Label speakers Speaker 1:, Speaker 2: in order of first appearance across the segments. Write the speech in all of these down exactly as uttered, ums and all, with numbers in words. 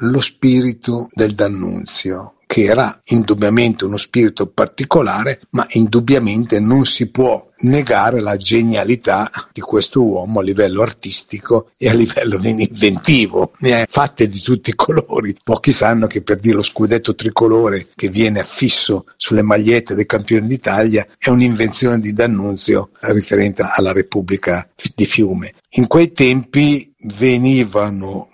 Speaker 1: lo spirito del D'Annunzio, che era indubbiamente uno spirito particolare, ma indubbiamente non si può negare la genialità di questo uomo a livello artistico e a livello inventivo. Ne ha fatte di tutti i colori. Pochi sanno che, per dire, lo scudetto tricolore che viene affisso sulle magliette dei campioni d'Italia è un'invenzione di D'Annunzio riferente alla Repubblica di Fiume. In quei tempi venivano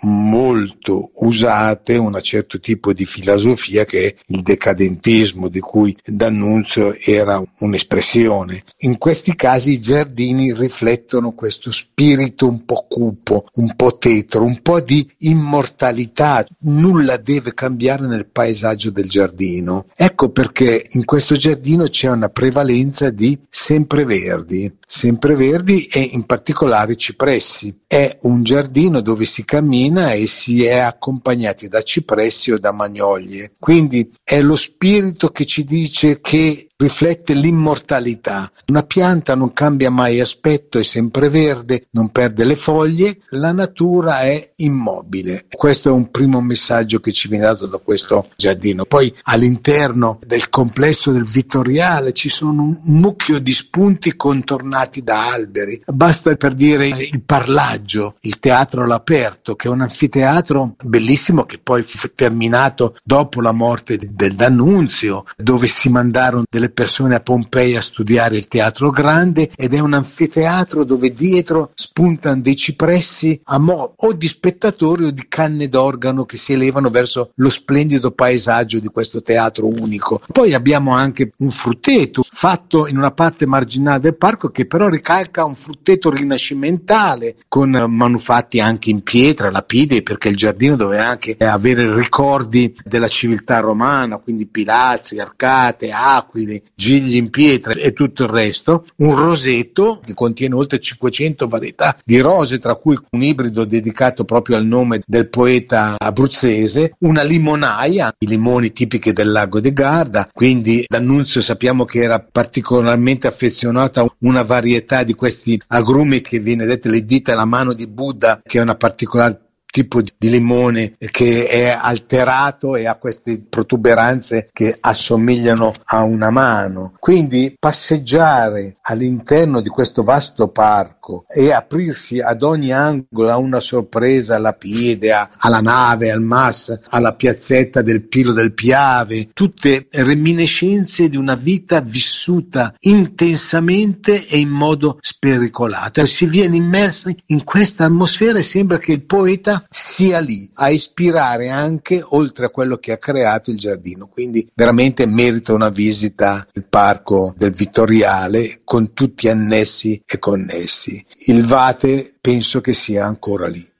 Speaker 1: molto usate un certo tipo di filosofia che è il decadentismo, di cui D'Annunzio era un'espressione. In questi casi i giardini riflettono questo spirito un po' cupo, un po' tetro, un po' di immortalità. Nulla deve cambiare nel paesaggio del giardino. Ecco perché in questo giardino c'è una prevalenza di sempreverdi, sempreverdi e in particolare cipressi. È un giardino dove si cammina e si è accompagnati da cipressi o da magnolie. Quindi è lo spirito che ci dice che riflette l'immortalità. Una pianta non cambia mai aspetto, è sempre verde, non perde le foglie, la natura è immobile. Questo è un primo messaggio che ci viene dato da questo giardino. Poi all'interno del complesso del Vittoriale ci sono un mucchio di spunti contornati da alberi. Basta per dire il Parlaggio, il teatro all'aperto, che è un anfiteatro bellissimo che poi fu terminato dopo la morte del D'Annunzio, dove si mandarono delle persone a Pompei a studiare il teatro grande, ed è un anfiteatro dove dietro spuntano dei cipressi a mo' o di spettatori o di canne d'organo che si elevano verso lo splendido paesaggio di questo teatro unico. Poi abbiamo anche un frutteto fatto in una parte marginale del parco che però ricalca un frutteto rinascimentale con manufatti anche in pietra, lapidi, perché il giardino doveva anche avere ricordi della civiltà romana, quindi pilastri, arcate, aquile, gigli in pietra e tutto il resto. Un roseto che contiene oltre cinquecento varietà di rose, tra cui un ibrido dedicato proprio al nome del poeta abruzzese, una limonaia, i limoni tipici del lago di Garda. Quindi D'Annunzio sappiamo che era particolarmente affezionato a una varietà di questi agrumi che viene detta le dita alla mano di Buddha, che è una particolare tipo di limone che è alterato e ha queste protuberanze che assomigliano a una mano. Quindi passeggiare all'interno di questo vasto parco e aprirsi ad ogni angolo a una sorpresa alla Piedea, alla Nave, al Mas, alla piazzetta del Pilo del Piave, tutte reminiscenze di una vita vissuta intensamente e in modo spericolato. Si viene immersi in questa atmosfera e sembra che il poeta sia lì a ispirare anche oltre a quello che ha creato il giardino. Quindi veramente merita una visita il parco del Vittoriale con tutti annessi e connessi. Il Vate penso che sia ancora lì.